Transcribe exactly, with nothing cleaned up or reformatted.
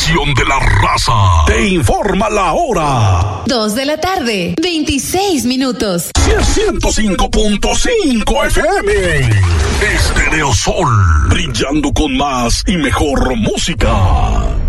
estación de la raza. Te informa la hora. Dos de la tarde, veintiséis minutos. ciento cinco punto cinco F M. Stereo Sol, brillando con más y mejor música.